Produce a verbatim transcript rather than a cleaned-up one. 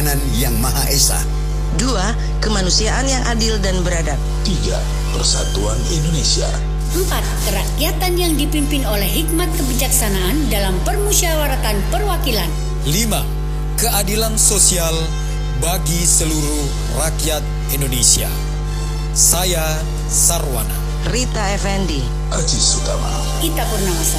Tuhan Yang Maha Esa. Dua, kemanusiaan yang adil dan beradab. Tiga, persatuan Indonesia. Empat, kerakyatan yang dipimpin oleh hikmat kebijaksanaan dalam permusyawaratan perwakilan. Lima, keadilan sosial bagi seluruh rakyat Indonesia. Saya Sarwana. Rita Effendi. Aji Sutama. Ita Purnawasa.